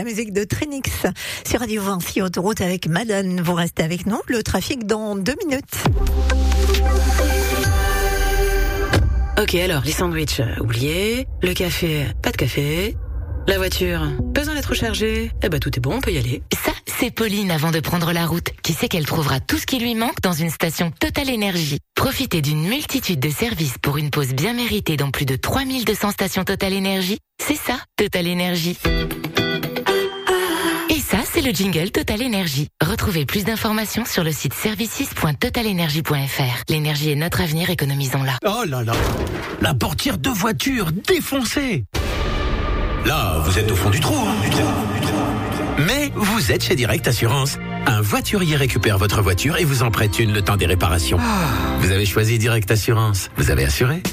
La musique de Trinix sur Radio Vinci Autoroute avec Madone. Vous restez avec nous. Le trafic dans 2 minutes. Ok, alors, les sandwichs, oubliez. Le café, pas de café. La voiture, besoin d'être rechargée. Eh ben, tout est bon, on peut y aller. Ça, c'est Pauline avant de prendre la route, qui sait qu'elle trouvera tout ce qui lui manque dans une station Total Énergie. Profitez d'une multitude de services pour une pause bien méritée dans plus de 3200 stations Total Énergie. C'est ça, Total Énergie. Et ça, c'est le jingle Total Énergie. Retrouvez plus d'informations sur le site services.totalenergie.fr. L'énergie est notre avenir, économisons-la. Oh là là, la portière de voiture défoncée. Là, vous êtes au fond du trou, hein, Mais vous êtes chez Direct Assurance. Un voiturier récupère votre voiture et vous en prête une le temps des réparations. Vous avez choisi Direct Assurance. Vous avez assuré.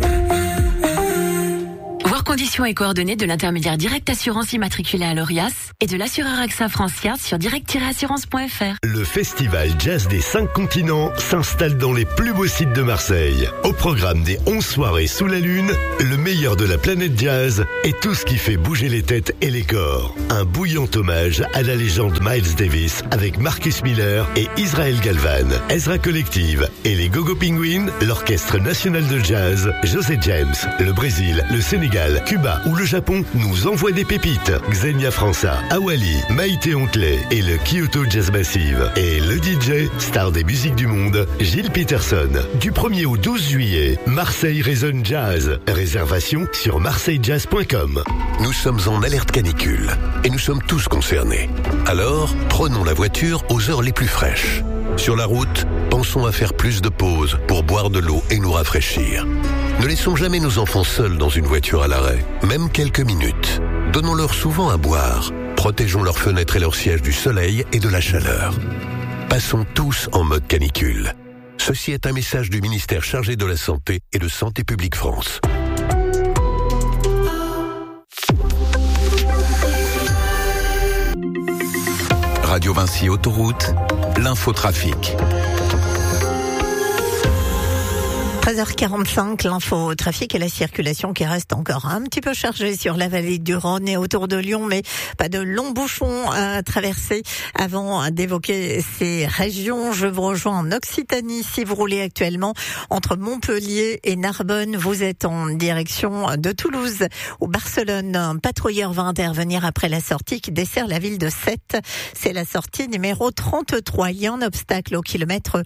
Voir conditions et coordonnées de l'intermédiaire Direct Assurance immatriculé à l'ORIAS et de l'assureur AXA France-Yard sur direct-assurance.fr. Le festival Jazz des 5 continents s'installe dans les plus beaux sites de Marseille. Au programme des 11 soirées sous la lune, le meilleur de la planète jazz et tout ce qui fait bouger les têtes et les corps. Un bouillant hommage à la légende Miles Davis avec Marcus Miller et Israel Galvan, Ezra Collective et les Gogo Penguins, l'Orchestre National de Jazz, José James, le Brésil, le Sénégal, Cuba ou le Japon nous envoient des pépites. Xenia França, Awali, Maïté Ontelet et le Kyoto Jazz Massive. Et le DJ, star des musiques du monde, Gilles Peterson. Du 1er au 12 juillet, Marseille résonne jazz. Réservation sur marseillejazz.com. Nous sommes en alerte canicule et nous sommes tous concernés. Alors, prenons la voiture aux heures les plus fraîches. Sur la route, pensons à faire plus de pauses pour boire de l'eau et nous rafraîchir. Ne laissons jamais nos enfants seuls dans une voiture à l'arrêt, même quelques minutes. Donnons-leur souvent à boire. Protégeons leurs fenêtres et leurs sièges du soleil et de la chaleur. Passons tous en mode canicule. Ceci est un message du ministère chargé de la Santé et de Santé publique France. Radio Vinci Autoroute, l'infotrafic. 13h45, l'info trafic et la circulation qui reste encore un petit peu chargée sur la vallée du Rhône et autour de Lyon, mais pas de longs bouchons à traverser avant d'évoquer ces régions. Je vous rejoins en Occitanie. Si vous roulez actuellement entre Montpellier et Narbonne, vous êtes en direction de Toulouse ou Barcelone. Un patrouilleur va intervenir après la sortie qui dessert la ville de Sète. C'est la sortie numéro 33. Il y a un obstacle au kilomètre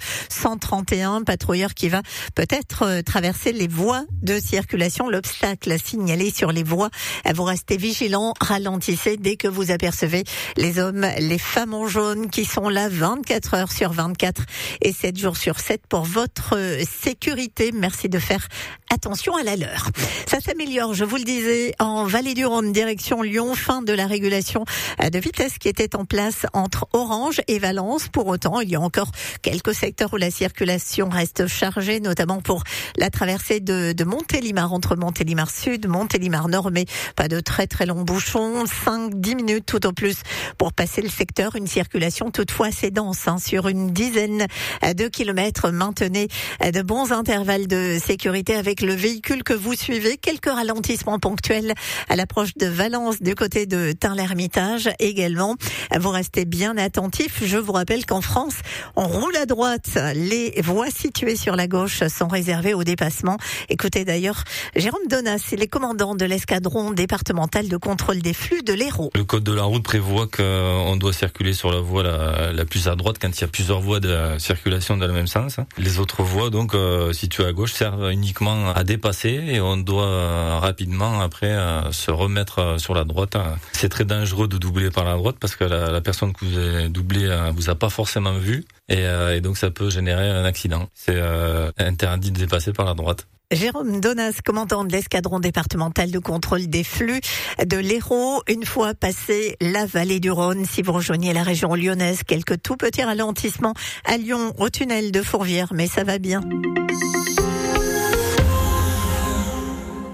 131. Patrouilleur qui va peut-être traverser les voies de circulation. L'obstacle signalé sur les voies, vous restez vigilants, ralentissez dès que vous apercevez les hommes, les femmes en jaune qui sont là 24 heures sur 24 et 7 jours sur 7 pour votre sécurité. Merci de faire attention à la leur. Ça s'améliore, je vous le disais, en Vallée du Rhône, direction Lyon, fin de la régulation de vitesse qui était en place entre Orange et Valence. Pour autant, il y a encore quelques secteurs où la circulation reste chargée, notamment pour la traversée de Montélimar, entre Montélimar Sud, Montélimar Nord, mais pas de très très longs bouchons, 5-10 minutes tout au plus pour passer le secteur. Une circulation toutefois assez dense, sur une dizaine de kilomètres. Maintenez de bons intervalles de sécurité avec le véhicule que vous suivez. Quelques ralentissements ponctuels à l'approche de Valence du côté de Tain-l'Hermitage également. Vous restez bien attentifs. Je vous rappelle qu'en France, on roule à droite. Les voies situées sur la gauche sont réservées au dépassement. Écoutez d'ailleurs Jérôme Donas, il est commandant de l'escadron départemental de contrôle des flux de l'Hérault. Le code de la route prévoit qu'on doit circuler sur la voie la plus à droite quand il y a plusieurs voies de circulation dans le même sens. Les autres voies, donc situées à gauche, servent uniquement à dépasser et on doit rapidement après se remettre sur la droite. C'est très dangereux de doubler par la droite parce que la personne que vous avez doublée vous a pas forcément vu et donc ça peut générer un accident. C'est interdit de dépasser par la droite. Jérôme Donas, commandant de l'escadron départemental de contrôle des flux de l'Hérault. Une fois passé la vallée du Rhône, si vous rejoignez la région lyonnaise, quelques tout petits ralentissements à Lyon, au tunnel de Fourvière, mais ça va bien.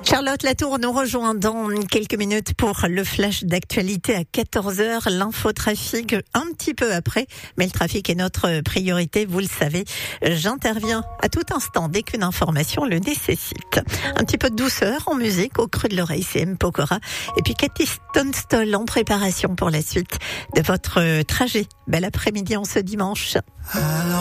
Charlotte Latour nous rejoint dans quelques minutes pour le flash d'actualité à 14h. L'infotrafic un petit peu après, mais le trafic est notre priorité, vous le savez. J'interviens à tout instant dès qu'une information le nécessite. Un petit peu de douceur en musique au creux de l'oreille, c'est M. Pokora. Et puis Cathy Tunstall en préparation pour la suite de votre trajet. Bel après-midi en ce dimanche.